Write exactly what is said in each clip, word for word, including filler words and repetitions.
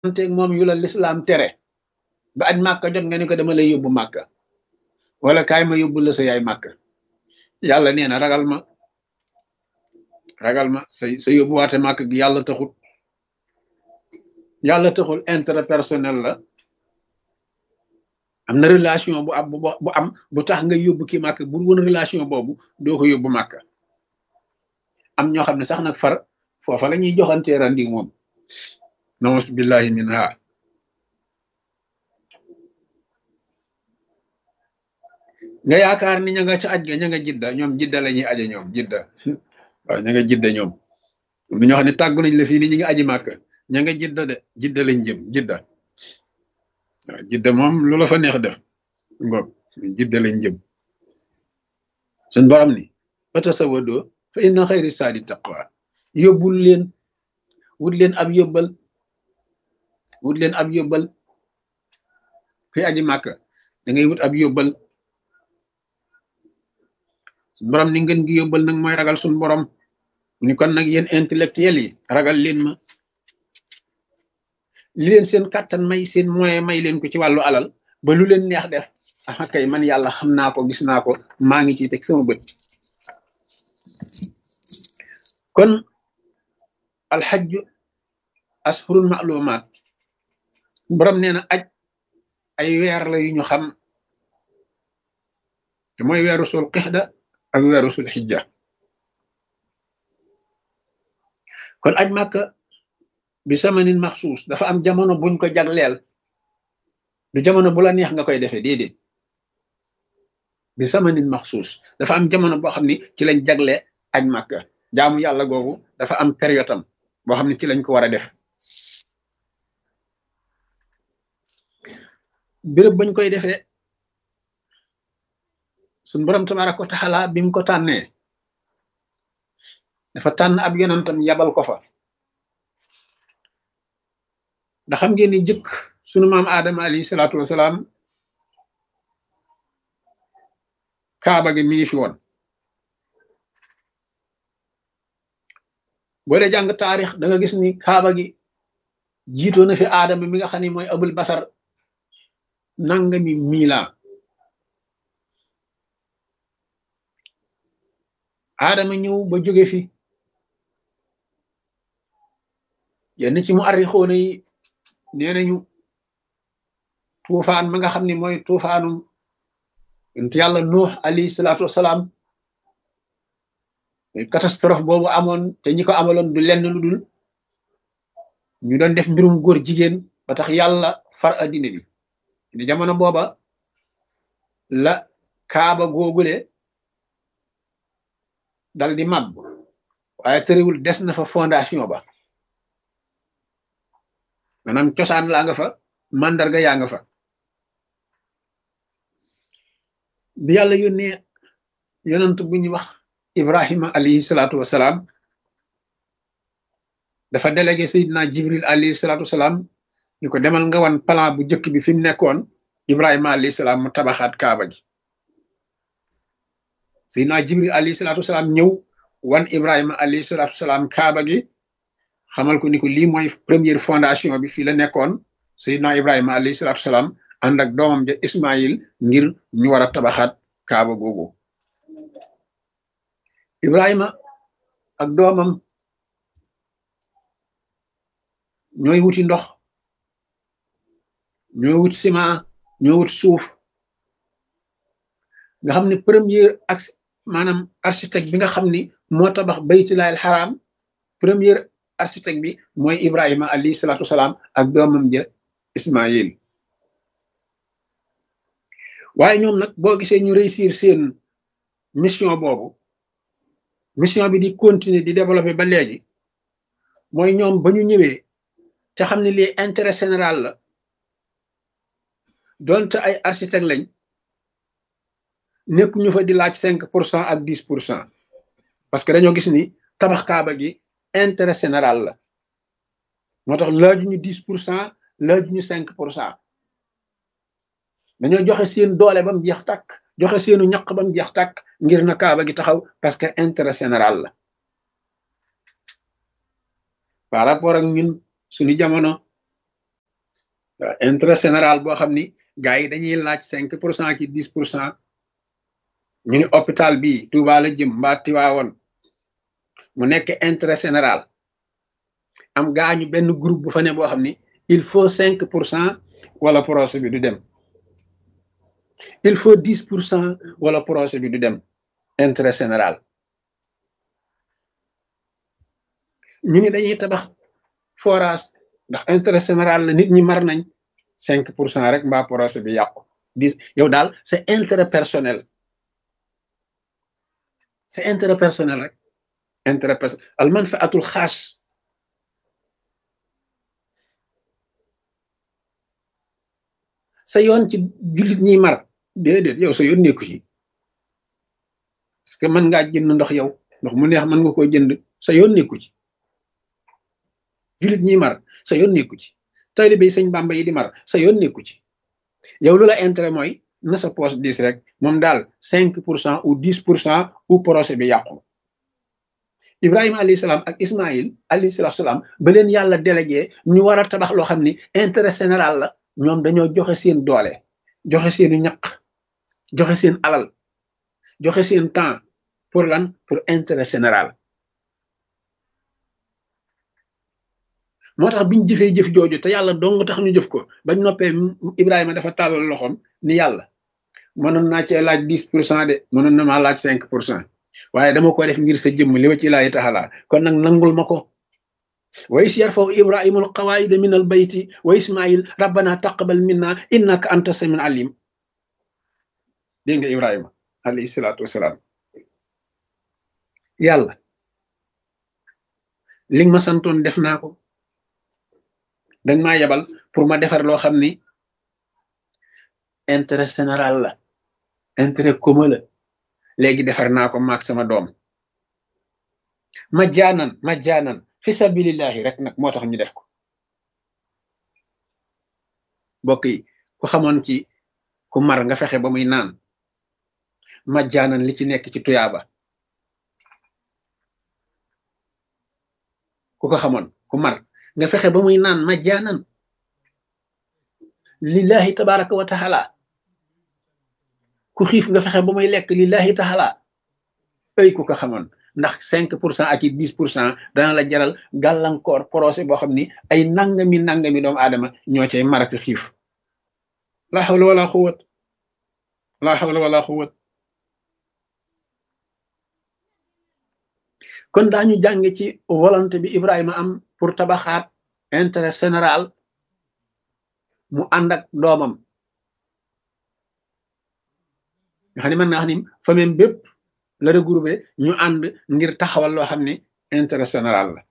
teeg moom yu la lislaam tere ba aj màkka jot nga ni ko dama lay yóbbu màkka wala kaay ma yóbbu la sa yaay màkka yàlla nee na ragal ma ragal ma sa sa yóbbuwaate màkk gi yàlla taxul yàlla taxul intérêt personnel la am na relation bu am bu am bu tax nga yóbbu ki màkk bu woon relation boobu doo ko yóbbu màkk am ñoo xam ne sax nag far foofa la ñuy joxantee randi moom naus billahi min ha nga yaakaar ni ña nga ca aj ga ña nga jidda ñoom jidda la ñuy aje ñoom jidda waaw ña nga jidda ñoom am na ñoo xam ne tàggu nañ la fii ni ñi nga aji màkk ña nga jidda de jidda lañ jëm jidda waaw jidda moom lu la fa neex def ngoog jidda lañ jëm suñ borom ni fatasawadoo fa inna xayri saadi taqwa yóbbul leen wut leen ab yóbbal wut leen ab yóbbal fi aji màkk da ngay wut ab yóbbal suñ borom ni ngeen gi yóbbal nag mooy ragal suñ borom ni kon nag yéen intellectuel yi ragal leen ma li leen seen kàttan may seen moyen may leen ko ci wàllu alal ba lu leen neex def ah kay man yàlla xam naa ko gis naa ko maa ngi ciy teg sama bët kon alxajju ashurul maalumaat borom nee na aj ay weer la yu ñu xam te mooy weeru sul qixda ak weeru sul xijja kon aj màkka bi samanin maxsuus dafa am jamono buñ ko jagleel du jamono bu la neex nga koy defee déedéet bi samanin maxsuus dafa am jamono boo xam ni ci lañ jagle aj màkka jaamu yàlla googu dafa am période am boo xam ne ci lañ ko war a def béréb bañ koy defee suñ borom tabaraka wa taala bi mu ko tànnee dafa tànn ab yonentam yabal ko fa ndax xam ngeen ni jëkk sunu maam aadama alayhi salaatu wasalaam kaaba gi mi ngi fi woon boo dee jàng taarix da nga gis ni kaaba gi jiitoo na fi aadama mi nga xam ne mooy abul basar nangami miila aadama ñëw ba jóge fi yenn ci mu arrixoona yi nee nañu tuufaan ma nga xam ne mooy tuufaanum yonent yàlla nuux alayhi salaatu wasalaam catastrophe boobu amoon te ñi ko amaloon du lenn lu dul ñu doon def mbirum góor jigéen ba tax yàlla far addina bi ni jamono booba la kaaba googule dal di màbb waaye tëriwul des na fa fondation ba maanaam cosaan laa nga fa mandarga yaa nga fa bi yàlla yónnee yonent bu ñu wax ibrahima alayhi salaatu wasalaam dafa délégué Seydina Jibril alayhi salaatu wasalaam ni ko demal nga wan plan bu njëkk bi fi mu nekkoon Ibrahima alayhi salaam mu tabaxaat kaaba gi Seydina Jibril alayhi salaatu wasalaam ñëw wan Ibrahima alayhi salaatu wasalaam kaaba gi xamal ko ni ko lii mooy première fondation bi fii la nekkoon Seydina Ibrahima alayhi salaatu wasalaam ànd ak doomam ja Ismaïl ngir ñu war a tabaxaat kaaba googu Ibrahima ak doomam ñooy wuti ndox ñooy wut ciment ñoo wut suuf nga xam ne premier ak maanaam architecte bi nga xam ni moo tabax baytullaahil xaraam premier architecte bi mooy Ibrahima alayhi salaatu wasalaam ak doomam ja Ismaïl waaye ñoom nag boo gisee ñu réussir seen mission boobu mission bi di continuer di développer ba léegi mooy ñoom ba ñu ñëwee te xam ne lii intérêt général la donte ay architecte lañ nekk ñu fa di laaj cinq pour cent ak dix pour cent parce que dañoo gis ni tabax kaaba gi intérêt général la moo tax laaju ñu dix pour cent laaju ñu cinq pour cent dañoo joxe seen doole ba mu jeex tàkk joxe seenu ñaq ba mu jeex tàkk ngir na kaaba gi taxaw parce que intérêt général la par rapport ak ñun suñu jamono waaw intérêt général boo xam ni gars yi dañuy laaj cinq pour cent ki dix pour cent ñu ni hôpital bii Touba la jëm mbaa Tiwaawoon mu nekk intérêt général am gaañu benn groupe bu fa ne boo xam ni il faut cinq pour cent wala projet bi du dem il faut dix pour cent wala projet bi du dem intérêt général ñu ni dañuy tabax forage ndax intérêt général la nit ñi mar nañ cinq pour cent rek mbaa projet bi yàqu dix yow daal c'est intérêt personnel c'est intérêt personnel rek intérêt personnel al manfaatul xaas sa yoon ci jullit ñiy mar déedéet yow sa yoon nekku ci parce que mën ngaa jënd ndox yow ndox mu neex mën nga koo jënd sa yoon nekku ci jullit ñiy mar sa yoon nekku ci taalibe yi sëñ Bàmba yi di mar sa yoon nekku ci yow lu la intérêt mooy na sa poche dix rek moom daal cinq pour cent ou dix pour cent ou projet bi yàqu Ibrahima alayhi salaam ak Ismaïl alayhi salaam ba leen yàlla délégué ñu war a tabax loo xam ni intérêt général la ñoom dañoo joxe seen doole joxe seenu ñaq joxe seen alal joxe seen temps pour lan pour intérêt général moo tax biñ jëfee jëf jooju te yàlla dong tax ñu jëf ko bañ noppee Ibrahima dafa tàllal loxoom ni yàlla mënoon naa cee laaj dix pour cent de mënoon na maa laaj cinq pour cent waaye dama ko def ngir sa jëmm li wa ci laayi taxalaa kon nag nangul ma ko wa is yarfaw ibrahimul qawaida min al bayti wa ismail rabbana taqabal minna innaka anta samin alim dégg nga Ibrahima alayhi salaatu wasalaam yàlla li nga ma santoon def naa ko dañ maa yebal pour ma defar loo xam ni intérêt général la intérêt commun la léegi defar naa ko maag sama doom ma jaanan ma jaanan fi sabilillahi rek nag moo tax ñu def ko mbokk yi ku xamoon ci ku mar nga fexe ba muy naan ma jaanan li ci nekk ci tuyaaba ku ko xamoon ku mar nga fexe ba muy naan ma jaanan lillahi tabaraka wa taala ku xiif nga fexe ba muy lekk lillahi taala ay ku ko xamoon ndax cinq pour cent ak i dix pour cent dana la jaral gàllankoor procès boo xam ni ay nangami nangami doomu aadama ñoo cay maraki xiif la hawla wala quwwat la hawla wala quwwat kon daañu jànge ci volonté bi Ibrahima am pour tabaxaat intérêt général mu ànd ak doomam nga xam ne mën naa xam ni famille bépp la regroupé ñu ànd ngir taxawal loo xam ne intérêt général la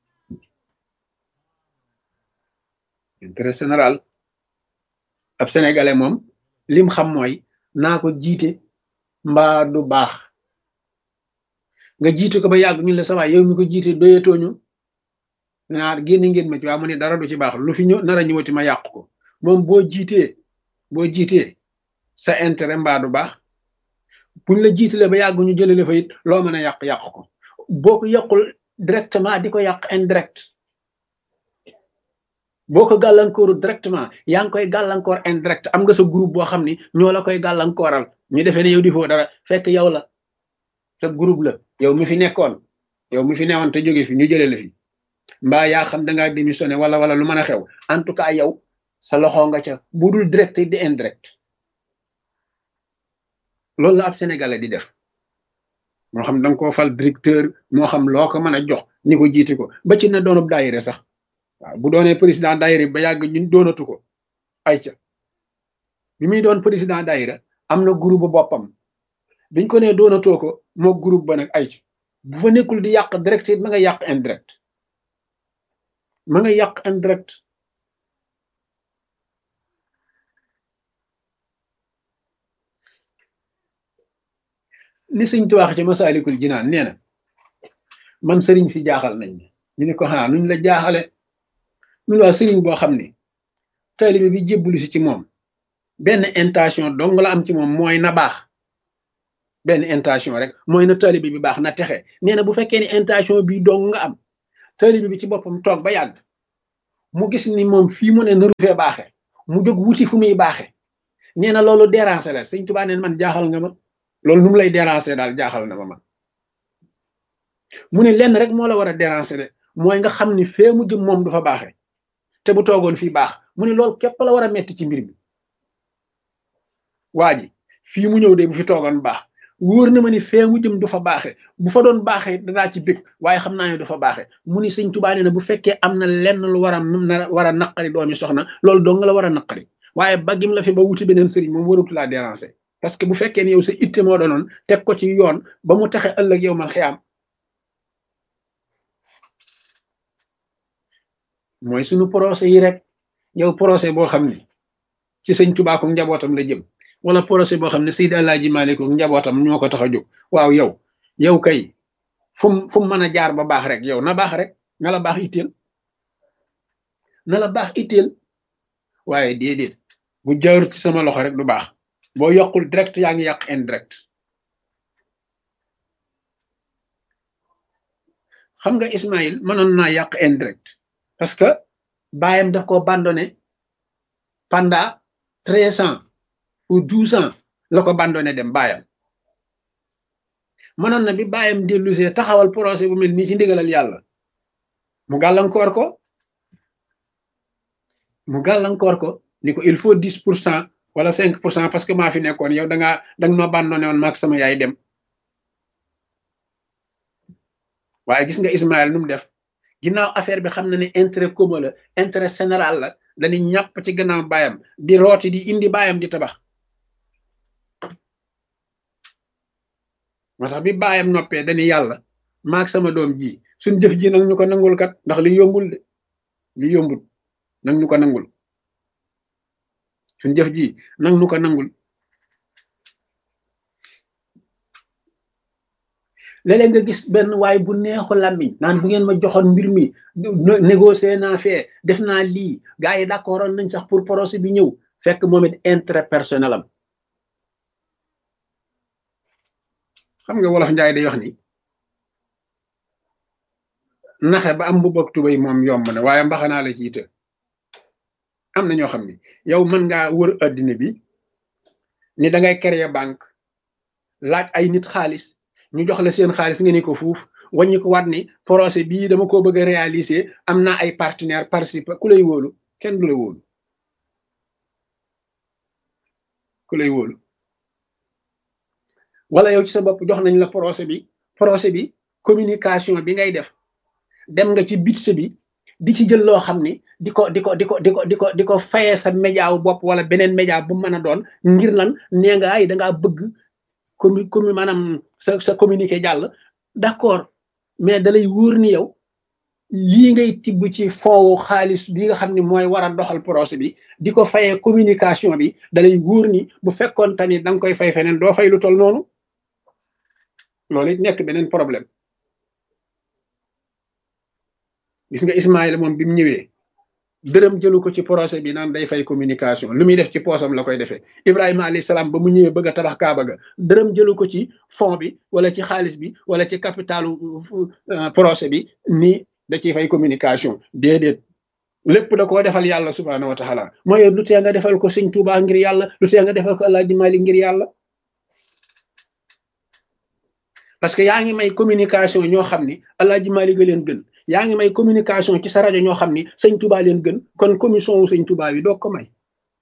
intérêt général ab sénégalais moom lim xam mooy naa ko jiite mbaa du baax nga jiite ko ba yàgg ñu la sawaay yow mi ko jiite doyatooñu naa génn ngeen ma ci waa mu ne dara du ci baax lu fi ñëw nar a ñëwati ma yàq ko moom boo jiitee boo jiitee sa intérêt mbaa du baax buñ la jiitale ba yàgg ñu jëlale fa it loo mën a yàq yàq ko boo ko yàqul directement di ko yàq indirect boo ko gàllankooru directement yaa ngi koy gàllankoor indirect am nga sa groupe boo xam ni ñoo la koy gàllankooral ñu defee ne yow di foo dara fekk yow la sa groupe la yow mi fi nekkoon yow mi fi newoon te jóge fi ñu jëlee la fi mbaa yaa xam dangaa démissionné wala wala lu mën a xew en tout cas yow sa loxo nga ca bu dul direct di indirect loolu la ab sénégalais di def moo xam danga koo fal directeur moo xam loo ko mën a jox ni ko jiiti ko ba ci na doonub daayire sax waaw bu doonee président daayira ba yàgg ñun doonatu ko ay ca bi muy doon président daayira am na groupe boppam biñ ko nee doonatoo ko moo groupe ba nag ay ca bu fa nekkul di yàq direct it ma nga yàq indirect ma nga yàq indirect li Sëñ Tuubaa wax ci Masaalikul Jinaan nee na man sëriñ si jaaxal nañ ñu ne ko xanaa nuñ la jaaxale ñun waa sëriñ boo xam ne taalibe bi jébbalu si ci moom benn intention dong la am ci moom mooy na baax benn intention rek mooy na taalibe bi baax na texe nee na bu fekkee ni intention bi dong nga am taalibe bi ci boppam toog ba yàgg mu gis ni moom fii mu ne naru fee baaxe mu jóg wuti fu muy baaxe nee na loolu déranger la sëñ Tuubaa neen man jaaxal nga ma loolu nu mu lay déranger daal jaaxal na ma man mu ne lenn rek moo la war a déranger de mooy nga xam ni fee mu jëm moom du fa baaxe te bu toogoon fii baax mu ne loolu képp la war a metti ci mbir mi waa ji fii mu ñëw de bu fi toogoon baax wóor na ma ni fee mu jëm du fa baaxe bu fa doon baaxe danaa ci bég waaye xam naa ne du fa baaxe mu ni sëñ Tuubaa nee na bu fekkee am na lenn lu war a war a naqari doomi soxna loolu dong nga la war a naqari waaye baggim la fi ba wuti beneen sëriñ moom waratu laa déranger parce que bu fekkee ne yow sa itte moo doonoon teg ko ci yoon ba mu taxe ëllëg yow mal xiyaam mooy suñu procès yi rek yow procès boo xam ne ci sëñ Tuubaa ko njabootam la jëm wala procès boo xam ne Seydi Alaaji Maalik ko njabootam ñoo ko tax a jóg waaw yow yow kay fu mu fu mu mën a jaar ba baax rek yow na baax rek na la baax itteel na la baax itteel waaye déedéet bu jaarut ci sama loxo rek du baax boo yokkul direct yaa ngi yàq indirect xam nga Ismaïl mënoon naa yàq indirect parce que baayam daf ko abandonné pendant treize ans ou douze ans la ko abandonné dem baayam mënoon na bi baayam dellusee taxawal projet bu mel nii ci ndigalal yàlla mu gàllankoor ko mu gàllankoor ko ni ko il faut dix pour cent wala cinq pour cent parce que maa fi nekkoon yow da ngaa da nga noo abandonné woon maag sama yaay dem waaye gis nga Ismaël nu mu def ginnaaw affaire bi xam na ne intérêt commun la intérêt général la dañuy ñàpp ci gannaaw baayam di rooti di indi baayam di tabax moo tax bi baayam noppee dañuy yàlla maag sama doom ji suñ jëf ji nag ñu ko nangul kat ndax li yombul de li yombul nag ñu ko nangul suñ jëf ji nag ñu ko nangul léeg-léeg nga gis benn waay bu neexu làmmiñ naan bu ngeen ma joxoon mbir mi négocier naa fee def naa lii gars yi d'accord nañ sax pour projet bi ñëw fekk moom it intérêt personnel am xam nga wolof njaay day wax ni naxe ba am mbubb ak tubéy moom yomb na waaye mbaxanaa la ci ite am na ñoo xam ni yow mën ngaa wër addina bi ni da ngay créer banque laaj ay nit xaalis ñu jox la seen xaalis nga ni ko fuuf wàññi ko waat ni projet bii dama ko bëgg a réaliser am naa ay partenaire participer ku lay wóolu kenn du la wóolu ku lay wóolu wala yow ci sa bopp jox nañ la projet bi projet bi communication bi ngay def dem nga ci budget bi di ci jël loo xam ni di ko di ko di ko di ko di ko di ko fayee sa média wu bopp wala beneen média bu mën a doon ngir lan nee nga ay dangaa bëgg commu commu maanaam sa sa communiqué jàll d'accord mais dalay wóor ni yow lii ngay tibb ci foowu xaalis bi nga xam ni mooy war a doxal projet bi di ko fayee communication bi dalay wóor ni bu fekkoon tamit da nga koy fay feneen doo fay lu tol noonu loolu it nekk beneen problème gis nga Ismaïla moom bi mu ñëwee dërëm jëlu ko ci projet bi naan day fay communication lu muy def ci poosam la koy defee Ibrahima alayhi salaam ba mu ñëwee bëgg a tabax Kaaba ga dërëm jëlu ko ci fond bi wala ci xaalis bi wala ci capitalu projet bi ni da ciy fay communication déedéet lépp da koo defal yàlla subhaanahu wa taala mooy lu tee nga defal ko sëñ Tuubaa ngir yàlla lu tee nga defal ko Alaaji Maalik ngir yàlla parce que yaa ngi may communication ñoo xam ni Alaaji Maalik a leen gën yaa ngi may communication ci sa rajo ñoo xam ni sëñ Touba leen gën kon commission wu sëñ Touba bi doo ko may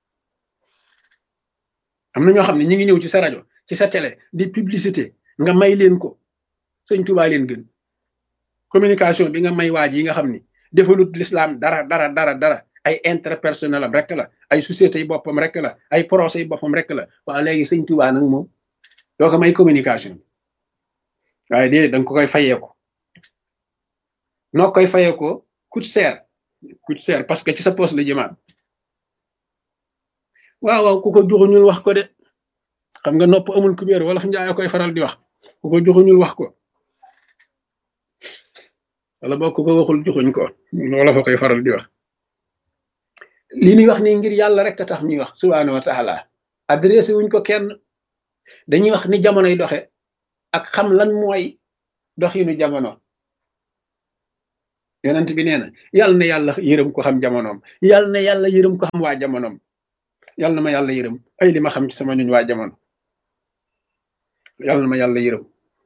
am na ñoo xam ne ñi ngi ñëw ci sa rajo ci sa télé di publicité nga may leen ko sëñ Touba leen gën communication bi nga may waaj yi nga xam ni defalut l'islam dara dara dara dara ay intérêt personnel am rek la ay sociétés yi boppam rek la ay projets yi boppam rek la waaw léegi sëñ Touba nag moom doo ko may communication waaye déedéet da nga ko koy fayeeko noo koy fayee ko coûte cher coûte cher parce que ci sa poche la jëmaat waaw waaw ku ko joxuñul wax ko de xam nga nopp amul kubéer wala fu njaay koy faral di wax ku ko joxuñul wax ko wala boo ku ko waxul joxuñ ko wala fa koy faral di wax li ñuy wax ni ngir yàlla rek a tax ñuy wax subhaanahu wa taala adressé wuñ ko kenn dañuy wax ni jamonoy doxe ak xam lan mooy doxinu jamono yonent bi nee na yàlla na yàlla yërëm ko xam jamonoom yàlla na yàlla yërëm ko xam waa jamonoom yàlla na ma yàlla yërëm ay li ma xam ci sama ñun waa jamono yàlla na ma yàlla yërëm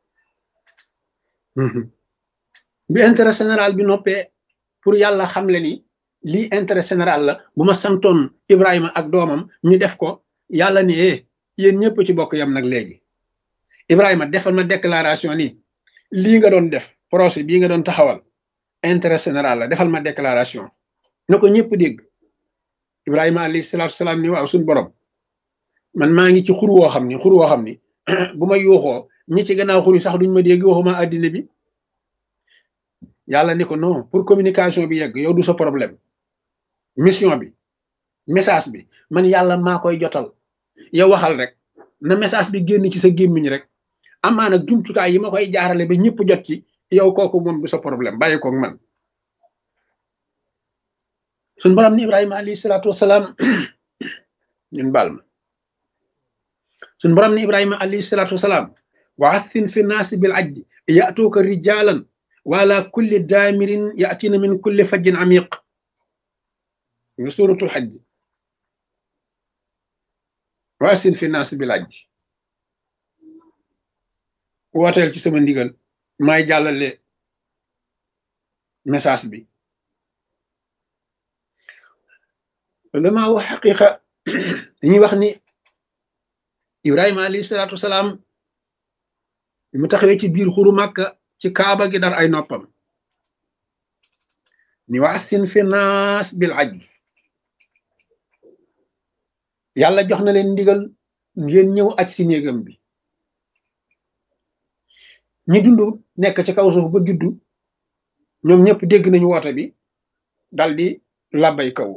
bi intérêt général bi noppee pour yàlla xam le ni lii intérêt général la bu ma santoon Ibrahima ak doomam ñu def ko yàlla ni eh yéen ñëpp ci bokk yam nag léegi Ibrahima defal ma déclaration ni lii nga doon def projet bii nga doon taxawal intérêt général la defal ma déclaration na ko ñëpp dégg Ibrahima alayhi salaatu salaam ni waaw suñu borom man maa ngi ci xur woo xam ni xur woo xam ni bu ma yuuxoo ñi ci gannaaw xur yi sax duñ ma dégg waxuma àddina bi yàlla ni ko non pour communication bi yegg yow du sa problème mission bi message bi man yàlla maa koy jotal yow waxal rek na message bi génn ci sa gémmiñ rek amaa nag jumtukaay yi ma koy jaarale ba ñëpp jot ci yow kooku moom du sa problème bàyyi koog man suñ borom ni Ibrahima alayhi salaatu wasalaam ñun baal ma suñ borom ni Ibrahima alayhi salaatu wasalaam wa athin fi naasi bil ajji ya'tuuka rijaalan wa ala kulli daamirin ya'tina min kulli fajjin amiq nga suuratul hajj wa athin fi naasi bil ajji wooteel ci sama ndigal maay jàllale message bi lama wax xaqiqa dañuy wax ni Ibrahima alayhi salaatu wasalaam mu taxawee ci biir xuru Màkka ci kaaba gi dar ay noppam ni wa assin fi naas bil ajj yàlla jox na leen ndigal ngeen ñëw aj si néegam bi ñi dund nekk ci kaw suuf ba juddu ñoom ñëpp dégg nañu woote bi dal di labbay kaw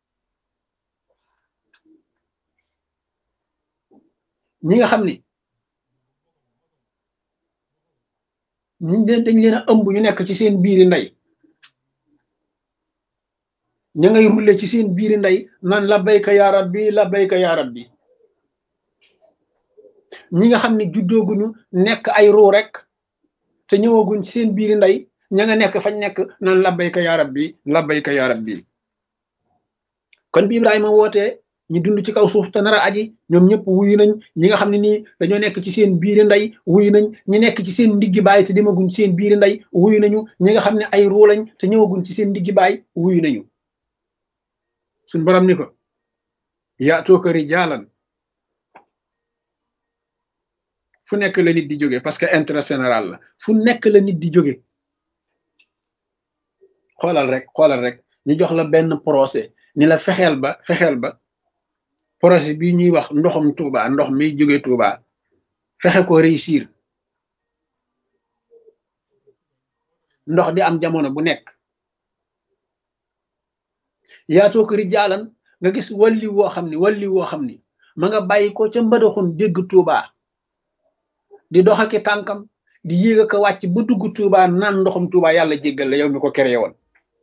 ñi nga xam ni ñi leen dañ leen a ëmb ñu nekk ci seen biiri ndey ña ngay rulle ci seen biiri ndey naan labbayka yaa rabbi labbayka yaa rabbi ñi nga xam ne juddooguñu nekk ay ruu rek te ñëwaguñ ci seen biiri ndey ña nga nekk fañ nekk naan labbayka yaa rabbi labbayka yaa rabbi kon bi Ibrahima wootee ñi dund ci kaw suuf te nar a aji ñoom ñëpp wuyu nañ ñi nga xam ne nii dañoo nekk ci seen biiri ndey wuyu nañ ñi nekk ci seen ndiggi baay te demaguñ ci seen biiri ndey wuyu nañu ñi nga xam ne ay ruu lañ te ñëwaguñ ci seen ndiggi baay wuyu nañu suñ borom ni ko yaatuuka rijaalan fu nekk la nit di jóge parce que intérêt général la fu nekk la nit di jóge xoolal rek xoolal rek ñu jox la benn procès ni la fexeel ba fexeel ba projet bi ñuy wax ndoxum Touba ndox mi jóge Touba fexe ko réussir ndox di am jamono bu nekk yaatoo ko rijaalan nga gis walli woo xam ni walli woo xam ni ma nga bàyyi ko ca mbadaxun dégg Touba di dox ak tànkam di yéeg ak wàcc ba dugg Touba naan ndoxum Touba yàlla jéggal la yow mi ko créé woon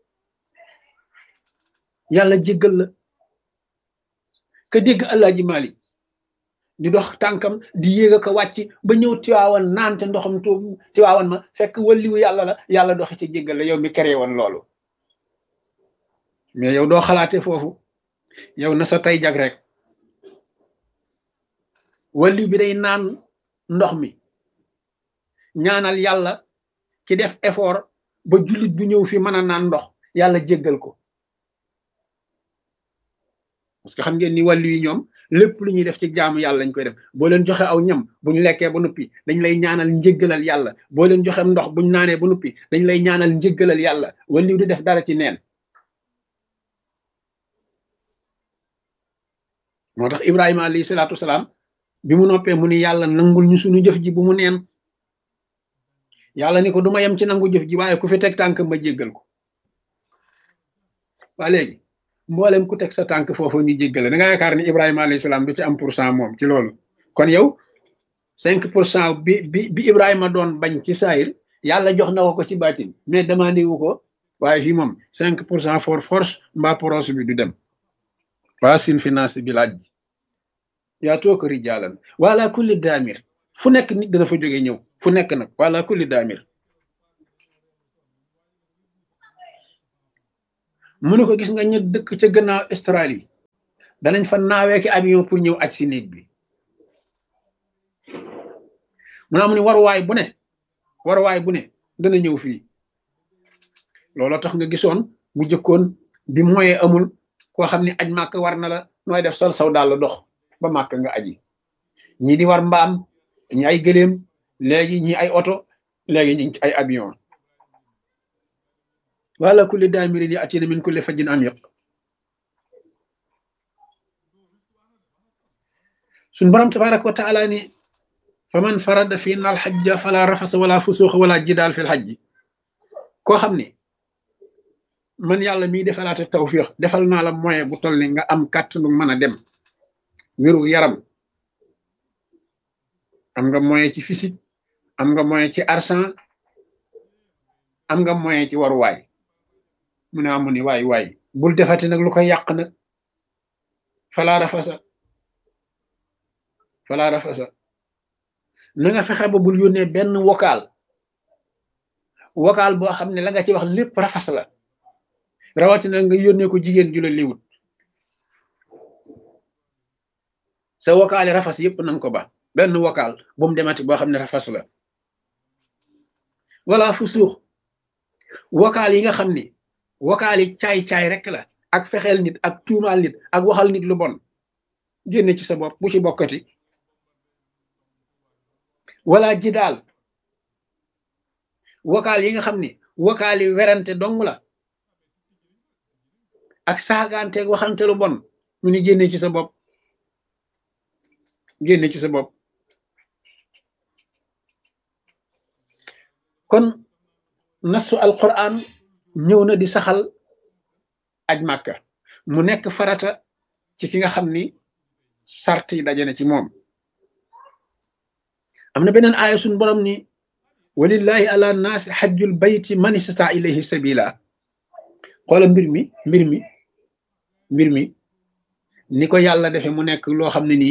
yàlla jéggal la ka dégg Alaaji Maalik di dox tànkam di yéeg ak wàcc ba ñëw Tiwaawan naan te ndoxum Touba Tiwaawan ma fekk walliwu yàlla la yàlla doxe ci jéggal la yow mi créé woon loolu mais yow doo xalaate foofu yow na sa tay jag rek walliw bi day naan ndox mi ñaanal yàlla ki def effort ba jullit bu ñëw fi mën a naan ndox yàlla jéggal ko parce que xam ngeen ni wàllu yi ñoom lépp lu ñuy def ci jaamu yàlla lañ koy def boo leen joxe aw ñam bu ñu lekkee ba noppi dañ lay ñaanal njéggalal yàlla boo leen joxe ndox bu ñu naanee ba noppi dañ lay ñaanal njéggalal yàlla wàllu du def dara ci neen moo tax Ibrahima alayhi salaatu wasalaam bi mu noppee mu ni yàlla nangul ñu suñu jëf ji bu mu neen yàlla ni ko du ma yem ci nangu jëf ji waaye ku fi teg tànk ma jéggal ko waa léegi mboolem ku teg sa tànk foofu ñu jéggale da nga yaakaar ni Ibrahima alayhi salaam du ci am pour cent moom ci loolu kon yow cinq pour cent bi bi bi Ibrahima doon bañ ci saayir yàlla jox na ko ko ci baatin mais demandé wu ko waaye fii moom cinq pour cent for force mbaa proche bi du dem waa sin finance bi laaj yaa toog rijaalan wala kulli daamir fu nekk nit dana fa jóge ñëw fu nekk nag wala kulli daamir mu ne ko gis nga ñu dëkk ca gannaaw Australie danañ fa naawee ki avion pour ñëw aj si néeg bi mu naa mu ni waruwaay bu ne waruwaay bu ne dana ñëw fii looloo tax nga gisoon bu jëkkoon bi moyen amul koo xam ni aj màkk war na la nooy def sol saw daal la dox ba màkk nga aji ñii di war mbaam ñi ay gëléem léegi ñi ay oto léegi ñu ngi ci ay avion wala kulli daamirin yi atina min kulli fajjin amiq suñ borom tabaraka wa taala ni fa man farada fi na alxajja fala rafasa wala fusuuxa wala jidaal fi lxajji koo xam ni man yàlla miy defalaate tawfiix defal naa la moyen bu toll ni nga am kàttanu mën a dem wéru yaram am nga moyen ci physique am nga moyen ci argent am nga moyen ci waruwaay mu ne amu ni waay waay bul defati nag lu koy yàq nag falaa rafasa falaa rafasa na nga fexe ba bul yónnee benn vocal vocal boo xam ne la nga ci wax lépp rafas la rawatina nga yónnee ko jigéen ju la liwut sa vocal yi rafas yëpp nanga ko ba benn vocal bu mu demati boo xam ne rafas la wala fu suux vocal yi nga xam ni vocal yi caay-caay rek la ak fexeel nit ak tuumaal nit ak waxal nit lu bon génne ci sa bopp bu ci bokkati wala jidaal vocal yi nga xam ni vocal yi werante dong la ak saagaanteeg waxante lu bon mu ni génne ci sa bopp génne ci sa bopp kon nasu alquran ñëw na di saxal aj màkka mu nekk farata ci ki nga xam ni sart yi daje na ci moom am na beneen aaya suñ borom ni walillahi ala naasi xajjul bayti man istata ilayhi sabila xoola mbir mi mbir mi mbir mi ni ko yàlla defe mu nekk loo xam ne nii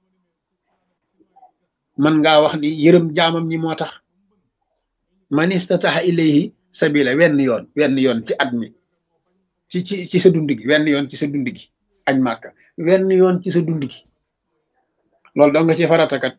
man ngaa wax ni yërëm jaamam ñi moo tax man istata ilayhi sabila wenn yoon wenn yoon ci at mi ci ci ci sa dund gi wenn yoon ci sa dund gi añ màkka wenn yoon ci sa dund gi loolu dong nga ci faratakat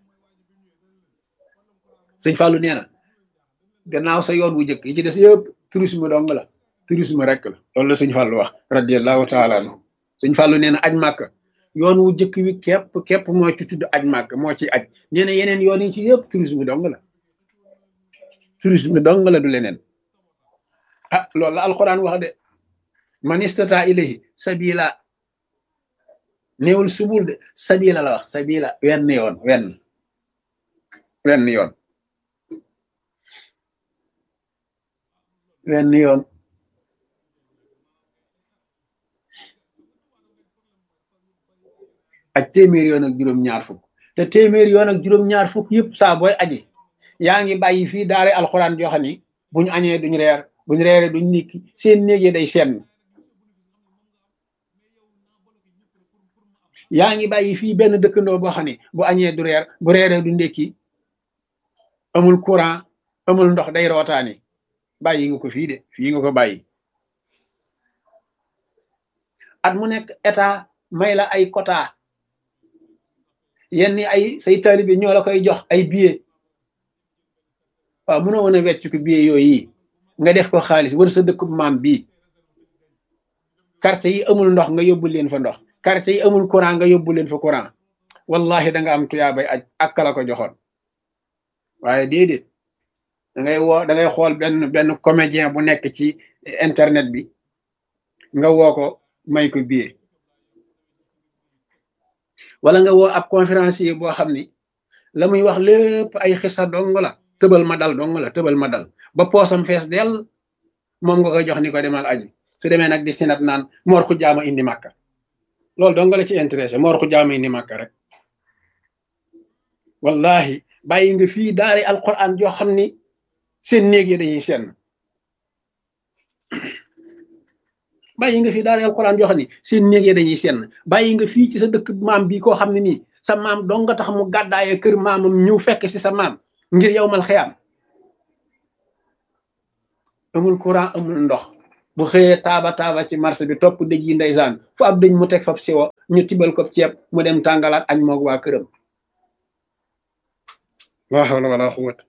sëñ Fallou nee na gannaaw sa yoon wu jëkk yi ci des yëpp tourisme dong la tourisme rek la loolu la sëñ Fallou wax radiallahu taala anhu sëñ Fallou nee na aj màkka yoon wu jëkk wi képp képp moo ci tudd aj màkka moo ci aj nee na yeneen yoon yi ci yëpp tourisme dong la tourisme dong la du leneen ah loolu la alquran wax de man istata ilayhi sabila néewul subul de sabila la wax sabila wenn yoon wenn wenn yoon wenn yoon ak téeméer yoon ak juróom-ñaar fukk te téeméer yoon ak juróom-ñaar fukk yëpp saa booy aji yaa ngi bàyyi fii daare alxuraan joo xam ni buñ añee duñ reer buñ reere duñ nikki seen néeg yi day senn yaa ngi bàyyi fii benn dëkkandoo boo xam ni bu añee du reer bu reere du ndékki amul courant amul ndox day rootaani bàyyi nga ko fii de fii nga ko bàyyi at mu nekk état may la ay quota yenn ay say taalibe ñoo la koy jox ay billet waaw mënoo woon a wecc ko billet yooyu nga def ko xaalis wër sa dëkk maam bii quartier yi amul ndox nga yóbbu leen fa ndox quartier yi amul courant nga yóbbu leen fa courant wallahi da nga am tuyaabay aj ak la ko joxoon waaye déedéet da ngay woo da ngay xool benn benn comédien bu nekk ci internet bi nga woo ko may ko billet wala nga woo ab conférencier boo xam ni la muy wax lépp ay xisa dong la tëbal ma dal dong la tëbal ma dal ba poosam fees dell moom nga koy jox ni ko demal aji su demee nag di sinat naan moor xu jaama indi màkka loolu dong la ci intéressé moor xu jaama indi màkka rek wallahi bàyyi nga fii daari alquran joo xam ni seen néeg yi dañuy senn bàyyi nga fii daari alquran joo xam ni seen néeg yi dañuy senn bàyyi nga fii ci sa dëkk maam bi koo xam ne nii sa maam dong nga tax mu gàddaaye kër maamam ñëw fekk si sa maam ngir yow mal xiyaam amul courant amul ndox bu xëyee taaba taaba ci marché bi topp dëj yi ndeysaan fu ab dëj mu teg fab siwo ñu tibal ko ceeb mu dem tàngalaat añ moog waa këram. laa hawla wala quwwata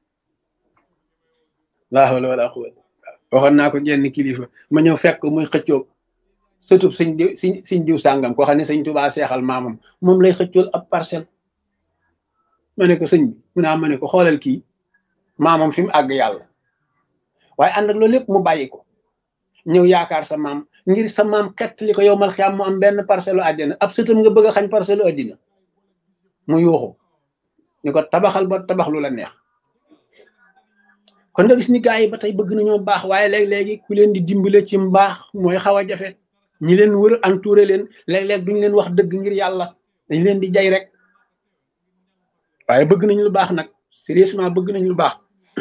laa hawla wala quwwata waxoon naa ko genn kilifa ma ñëw fekk muy xëccoo sëtub sëñ diw siñ siñ diw sàngam koo xam ne sëñ Tuubaa seexal maamam moom lay xëccool ab parcelle. ma ne ko sëñ bi mu naa ma ne ko xoolal kii maamam fi mu àgg yàlla waaye ànd ak loolu lépp mu bàyyi ko ñëw yaakaar sa maam ngir sa maam xett li ko yow mal xiyaam mu am benn parcelle u àddina ab sëtam nga bëgg a xañ parcelle u àddina mu yuuxu ni ko tabaxal ba tabax lu la neex. kon nga gis ni gaa yi ba tey bëgg nañoo baax waaye léeg-léegi ku leen di dimbale ci mbaax mooy xaw a jafe. ñi leen wër entouré leen léeg-léeg duñ leen wax dëgg ngir yàlla dañ leen di jay rek waaye bëgg nañ lu baax nag sérieusement bëgg nañ lu baax.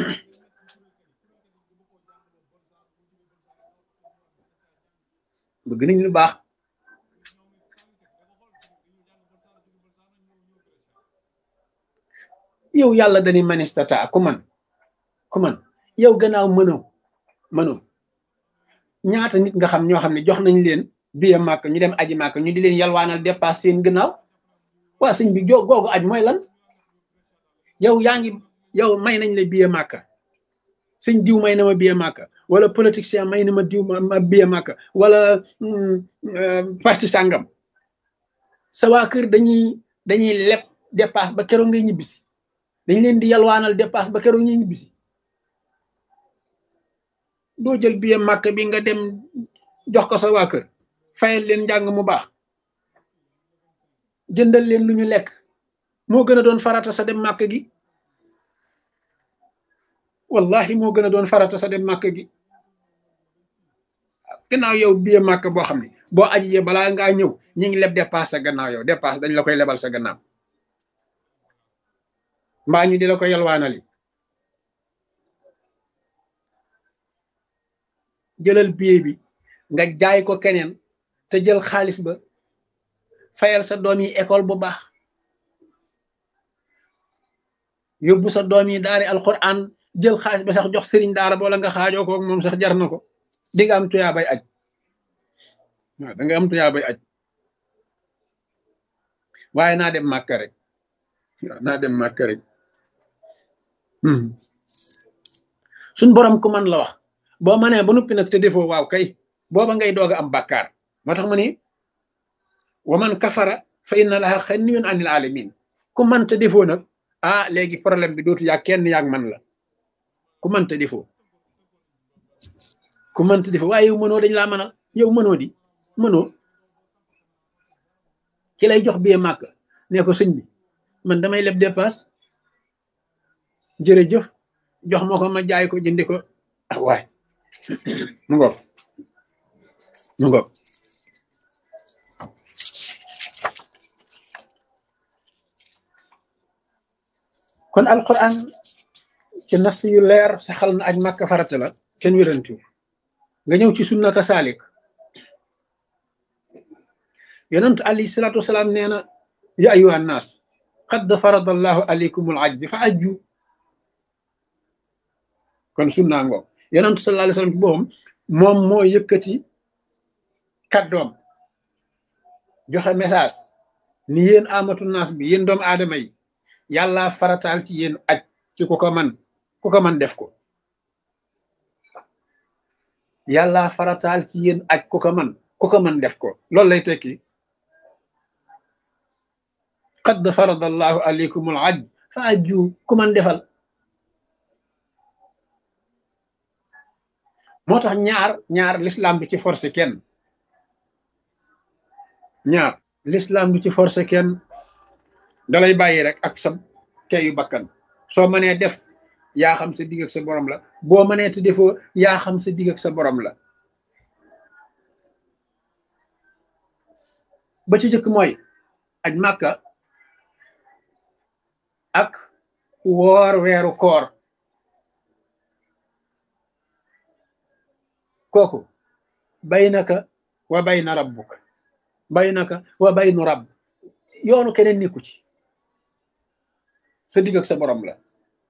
bëgg nañ lu baax yow yàlla dañuy manistata ku man ku man yow gannaaw mënoo mënoo ñaata nit nga xam ñoo xam ne jox nañ leen biye màkk ñu dem aji màkk ñu di leen yalwaanal dépasse seen gannaaw waa sëñ bi jo googu aj mooy lan yow yaa ngi yow may nañ la biye màkk sëñ diw may na ma biye màkk wala politicien may na ma diw ma biye màkk wala parti sàngam sa waa kër dañuy dañuy leb dépasse ba keroog ngay ñibbisi dañ leen di yalwaanal dépasse ba keroog ngay ñibbisi doo jël biye màkk bi nga dem jox ko sa waa kër fayal leen njàng mu baax jëndal leen lu ñu lekk moo gën a doon farata sa dem màkk gi wallahi moo gën a doon farata sa dem màkk gi gannaaw yow biye màkk boo xam ne boo ajiyee balaa ngaa ñëw ñi ngi leb dépasse sa gannaaw yow dépasse dañ la koy lebal sa gannaaw mbaa ñu di la ko yalwaanali jëlal billet bi nga jaay ko keneen te jël xaalis ba fayal sa doom yi école bu baax yóbbu sa doom yi daari alquran jël xaalis ba sax jox sëriñ daara boola nga xaajoo ko moom sax jar na ko di nga am tuyaa bay aj waaw da nga am tuyaa bay aj waaye naa dem màkka rek waaw naa dem màkka rek suñ borom ku man la wax boo mënee ba noppi nag te defoo waaw kay booba ngay doog a am bàkkaar moo tax mu ni wa man kafara fa inna laha xaniyun anil alamin ku man te defoo nag ah léegi problème bi dootu yaa kenn yaag man la ku man te defoo ku man te defoo waaye yow mënoo dañ laa mënal yow mënoo di mënoo ki lay jox bee màkk ne ko sëñ bi man damay leb dépasse jërëjëf jox ma ko ma jaay ko jëndi ko ah waay mu ngoog mu ngoog kon alquran ci nas yu leer saxal na aj màkka farata la kenn wérantu nga ñëw ci sunna ka saalik yonent alayhi salaatu wasalaam nee na ya ayuha nnaas qad farada allahu alaykumul ajj fa ajju kon sunna ngoog yonent sallallahu alayhi wasallam boom moom moo yëkkati kàddoom joxe message ni yéen amatu naas bi yéen doomu aadama yi yàlla farataal ci yéen aj ci ku ko man ku ko man def ko yàlla farataal ci yéen aj ku ko man ku ko man def ko loolu lay tekki qad farada allahu alaykumul ajj fa ajju ku man defal moo tax ñaar ñaar l'islam du ci forcé kenn ñaar l'islam du ci forcé kenn dalay bàyyi rek ak sa teyu bakkan soo mënee def yaa xam sa digg ak sa borom la boo mënee te defoo yaa xam sa digg ak sa borom la ba ci jëkk mooy aj màkka ak woor weeru koor kooku baynaka wa bayna rabbuk baynaka wa baynu rabb yoonu keneen nekku ci sa digg ak sa borom la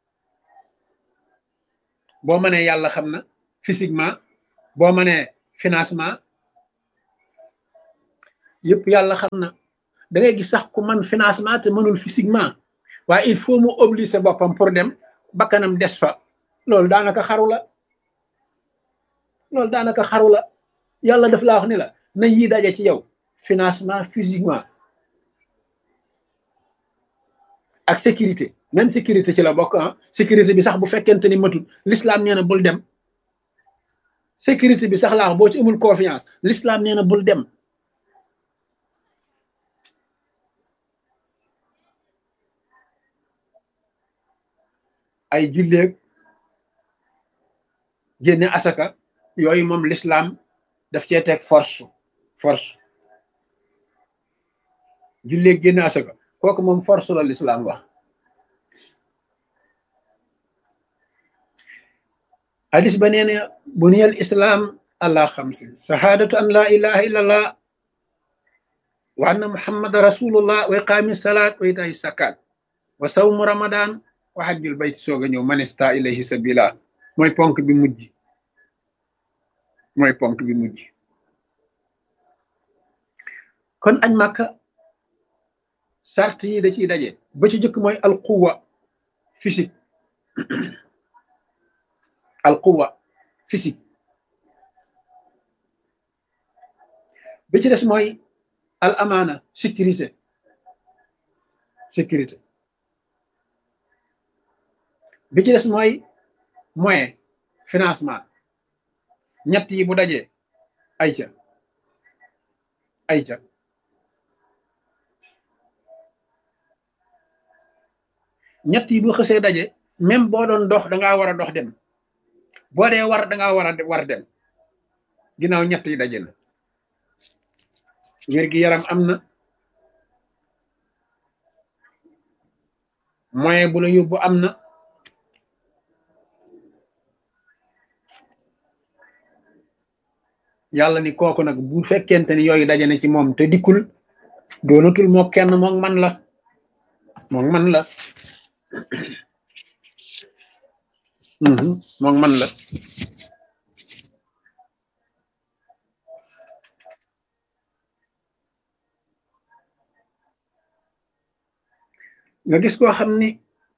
boo mënee yàlla xam na physiquement boo mënee financement yëpp yàlla xam na. Da ngay gis sax ku man financement te mënul physiquement waaye il faut mu obliger boppam pour dem bakkanam des fa loolu daanaka xaru la loolu daanaka xaru la yàlla daf laa wax ni la na yii daje ci yow financement physiquement ak sécurité même sécurité ci la bokk ah sécurité bi sax bu fekkente ni matul l'islam nee na bul dem sécurité bi sax laa wax boo ci amul confiance l'islam nee na bul dem ay julleeg génne asaka yooyu moom l'islam daf cee teg force force julleeg génne asaka kooku moom force la l'islam wax hadis ba nee na buniyal islam ala xamsin shahadatu an la ilaha illallah wa anna muhammad rasulullah wa iqami salat wa ita'i zakat wa sawmu ramadan wa hajjul bayt soog a ñëw manista ilayhi sabila mooy ponk bi mujj mooy ponk bi mujj kon añ màkka sart yi da ciy daje ba ci jëkk mooy alquwa physique alquwa physique bi ci des mooy al amaana sécurité sécurité bi ci des mooy moyen financement ñett yi bu dajee ayca ayca ñett yi bu xësee daje même boo doon dox dangaa war a dox dem boo dee war dangaa war a war dem ginnaaw ñett yi daje na wér gi yaram am na moyen bu la yóbbu am na yàlla ni kooku nag bu fekkente ni yooyu daje na ci moom te dikkul doonatul moo kenn moom man la moom man la moom man la nga gis koo xam ni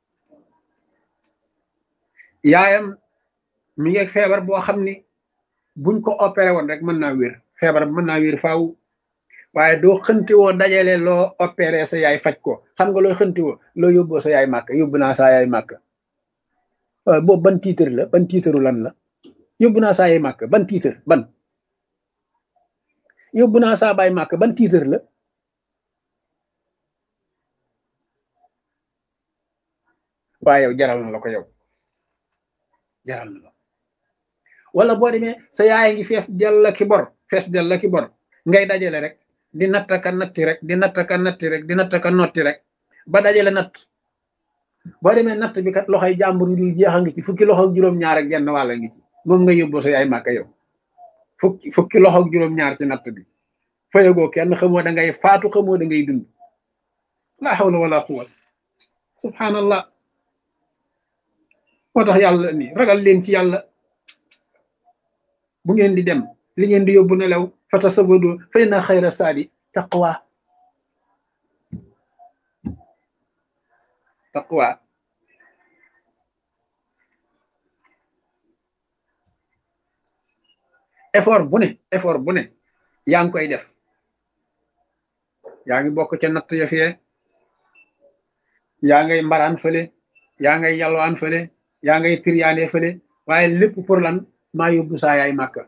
yaayam mi ngi feebar boo xam ni buñ ko opéré woon rek mën naa wér feebar mën naa wér faaw waaye doo xënti woo dajale loo opéré sa yaay faj ko xam nga loo xënti woo loo yóbboo sa yaay màkk yóbbu naa saa yaay màkk boobu ban tiitar la ban tiitaru lan la yóbbu naa saa yaay màkk ban tiitar ban yóbbu naa saa baay màkk ban tiitar la waaye yow jaral na la ko yow jaral na la wala boo demee sa yaay ngi fees dell ki bor fees dell ki bor ngay dajale rek di nattaka natti rek di nattaka natti rek di nattaka notti rek ba dajale natt boo demee natt bi kat loxoy jàmbur yu dul jeex a ngi ci fukki loxo ak juróom-ñaar ak genn wàll ngi ci moom nga yóbboo sa yaay màkka yow fukki fukki loxo ak juróom-ñaar ci natt bi fayagoo kenn xamoo da ngay faatu xamoo da ngay dund la hawla wala quwwata subhanallah moo tax yàlla ni ragal leen ci yàlla bu ngeen di dem li ngeen di yóbbu nelaw fatasabadu fa inna xayra saadi taqwa taqwa effort bu ne effort bu ne yaa ngi koy def yaa ngi bokk ca natt ya fee yaa ngay mbaraan fële yaa ngay yalwaan fële yaa ngay tiryaane fële waaye lépp pour lan maa yóbbu saa yaay màkka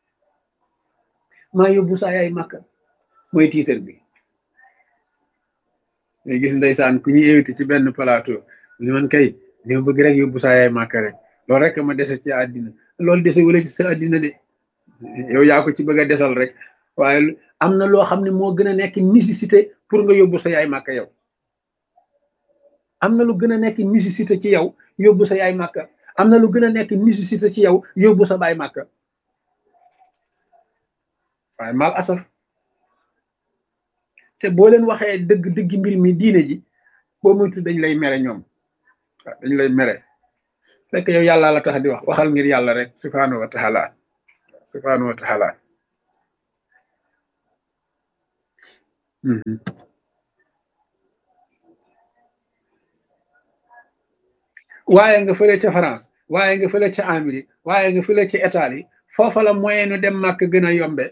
maa yóbbu saa yaay màkka mooy tiitar bi ngay gis ndeysaan ku ñuy invité ci benn plateau li man kay li ma bëgg rek yóbbu saa yaay màkka rek loolu rek ma dese ci àddina loolu dese wala ci sa àddina de yow yaa ko ci bëgg a desal rek waaye am na loo xam ne moo gën a nekk nécessité pour nga yóbbu sa yaay màkka yow am na lu gën a nekk nécessité ci yow yóbbu sa yaay màkka am na lu gën a nekk nécessité ci yow yóbbu sa baay màkka waaye mal asaf te boo leen waxee dëgg dëgg mbir mi diine ji boo moytu dañ lay mere ñoom waaw dañ lay mere fekk yow yàlla la tax di wax waxal ngir yàlla rek subhanahu wa taala subhanahu wa taala Mhm. waaye nga fële ca France waaye nga fële ca Amérique waaye nga fële ca Italie foofa la moyen nu dem màkk gën a yombe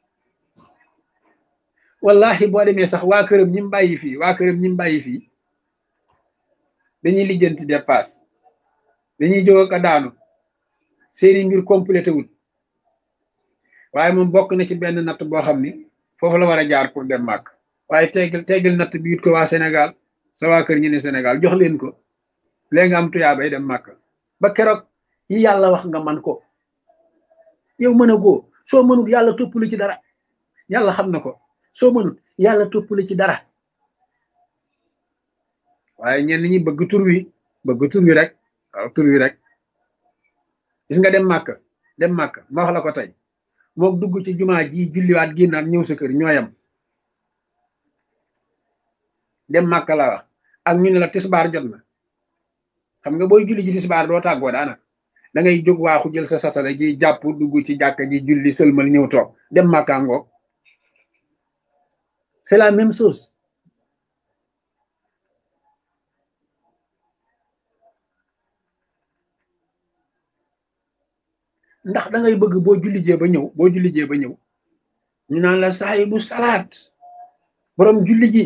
wallahi boo demee sax waa këram ñi mu bàyyi fii waa këram ñi mu bàyyi fii dañuy lijjanti dépasse dañuy jóg ak a daanu seeni mbir complété wul waaye moom bokk na ci benn natt boo xam ni foofu la war a jaar pour dem màkk waaye teggal teggal natt bi it ko waa Sénégal sa waa kër ñi ne Sénégal jox leen ko léegi nga am tuyaa bay dem màkk ba keroog yi yàlla wax nga man ko yow mën a goo soo mënut yàlla topp la ci dara yàlla xam na ko soo mënut yàlla topp la ci dara waaye ñenn ñi bëgg tur wi bëgg tur wi rek waaw tur wi rek gis nga dem màkk dem màkk ma wax la ko tey mook dugg ci jumaa ji julliwaat génnaat ñëw sa kër ñooyam dem màkk la wax ak ñu ne la tisbaar jot na xam nga booy julli ji tisbaar doo tàggoo daanaka da ngay jóg waaxu jël sa satala ji jàpp dugg ci jàkka ji julli sëlmal ñëw toog dem màkkaa ngoog c'est la même chose ndax da ngay bëgg boo julli jee ba ñëw boo julli jee ba ñëw ñu naan la saahibu salaat borom julli ji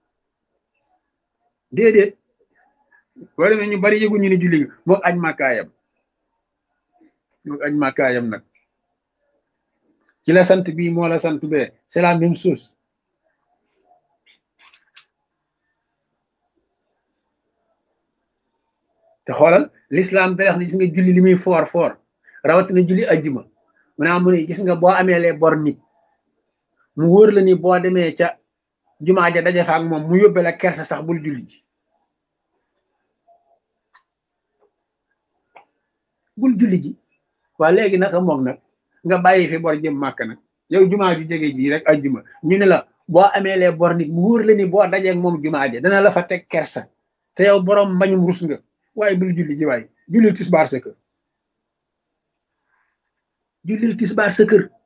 déedéet boo demee ñu bari yëgu ñu ni julli gi mook aj màkkaayam mook aj màkkaayam nag ci la sant bii moo la sant bee c'est la même chose te xoolal l'islam da wax ne gis nga julli li muy foor foor rawatina julli ajjuma mu naa mu ne gis nga boo amee lee bor nit mu wóor la ni boo demee ca jumaa ja daje fa ak moom mu yóbbe la kersa sax bul julli ji bul julli ji waa léegi naka moom nag nga bàyyi fi bor jëm màkk nag yow jumaa ju jege ji rek ajjuma ñu ne la boo amee lee bor nit mu wóor la ni boo dajeeg moom jumaa ja dana la fa teg kersa te yow borom mbañum rus nga waaye bul julli ji waaye jullil tisbaar sa kër jullil tisbaar sa kër